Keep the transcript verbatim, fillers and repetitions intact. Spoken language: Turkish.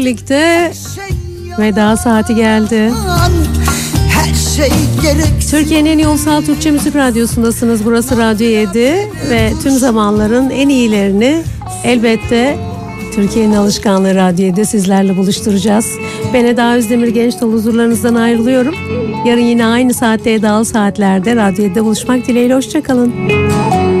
birlikte veda saati geldi. Türkiye'nin en iyi ulusal Türkçe müzik radyosundasınız. Burası Radyo yedi ve tüm zamanların en iyilerini elbette Türkiye'nin alışkanlığı Radyo yedi'de sizlerle buluşturacağız. Ben Eda Özdemir Gençdol, huzurlarınızdan ayrılıyorum. Yarın yine aynı saatte Eda'lı saatlerde Radyo yedi'de buluşmak dileğiyle. Hoşçakalın.